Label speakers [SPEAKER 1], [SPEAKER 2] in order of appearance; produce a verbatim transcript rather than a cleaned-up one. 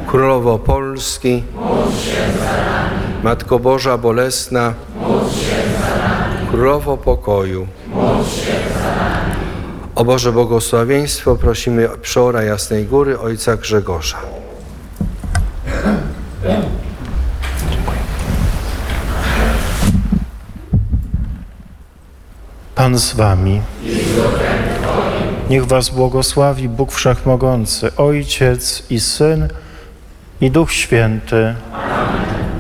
[SPEAKER 1] Królowo Polski, Matko Boża Bolesna, Królowo Pokoju, o Boże błogosławieństwo prosimy przeora Jasnej Góry, ojca Grzegorza.
[SPEAKER 2] Pan z wami. Niech was błogosławi Bóg Wszechmogący, Ojciec i Syn, i Duch Święty.